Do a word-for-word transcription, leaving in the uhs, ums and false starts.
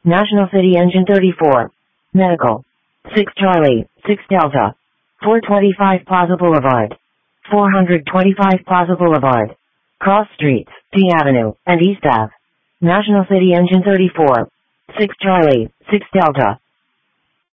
National City Engine thirty-four. Medical. six Charlie, six Delta. four twenty-five Plaza Boulevard. four twenty-five Plaza Boulevard. Cross Streets, D Avenue, and East Ave. National City Engine thirty-four. six Charlie, six Delta.